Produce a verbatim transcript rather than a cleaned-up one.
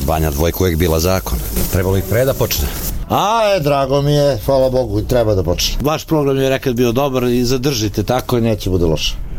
Banja dvojka uvijek bila zakon. Trebalo i pre da počne. A, e, drago mi je, hvala Bogu, treba da počne. Vaš program je nekad bio dobar i zadržite tako. Neće bude loše.